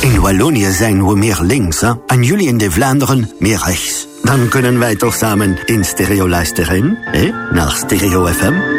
In Wallonië zijn we meer links, hè? En jullie in de Vlaanderen meer rechts. Dan kunnen wij toch samen in stereo luisteren, hè? Naar Stereo FM.